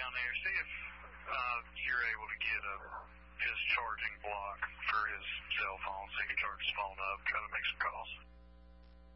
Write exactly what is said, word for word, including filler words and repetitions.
down there. See if uh, you're able to get a discharging block